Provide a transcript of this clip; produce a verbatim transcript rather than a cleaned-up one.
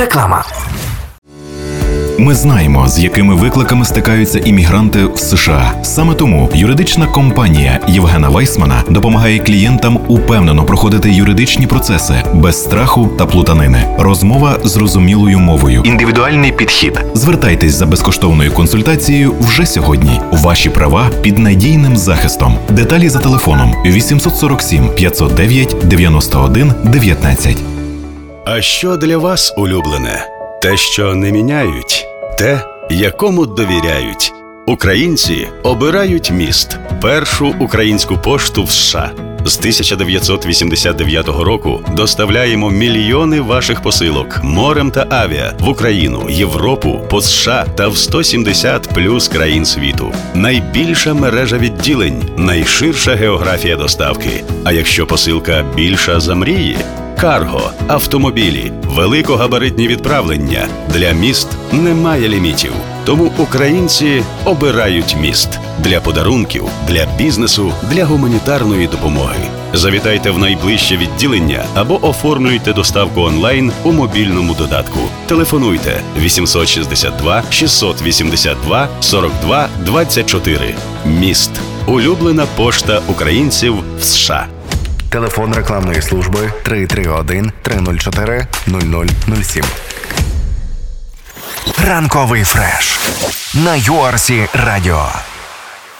Реклама. Ми знаємо, з якими викликами стикаються іммігранти в США. Саме тому юридична компанія Євгена Вайсмана допомагає клієнтам упевнено проходити юридичні процеси без страху та плутанини. Розмова зрозумілою мовою. Індивідуальний підхід. Звертайтесь за безкоштовною консультацією вже сьогодні. Ваші права під надійним захистом. Деталі за телефоном вісім сорок сім п'ятсот дев'ять дев'яносто один дев'ятнадцять. А що для вас улюблене? Те, що не міняють, те, якому довіряють. Українці обирають міст. Першу українську пошту в США. З тисяча дев'ятсот вісімдесят дев'ятого року доставляємо мільйони ваших посилок морем та авіа в Україну, Європу, по США та в сто сімдесят плюс країн світу. Найбільша мережа відділень, найширша географія доставки. А якщо посилка більша за мрії? Карго, автомобілі, великогабаритні відправлення. Для міст немає лімітів. Тому українці обирають міст. Для подарунків, для бізнесу, для гуманітарної допомоги. Завітайте в найближче відділення або оформлюйте доставку онлайн у мобільному додатку. Телефонуйте вісім шість два шість вісім два сорок два двадцять чотири. Міст. Улюблена пошта українців в США. Телефон рекламної служби три три один три нуль чотири нуль нуль нуль сім. Ранковий фреш на ю ар сі Радіо.